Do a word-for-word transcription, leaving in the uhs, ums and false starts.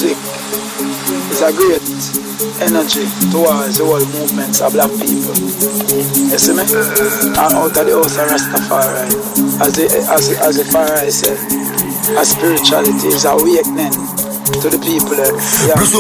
music is a great energy towards the whole movements of black people. You see me? And out of the house of Rastafari, as the as the, as the Farai said, a spirituality is awakening to the people. Yeah.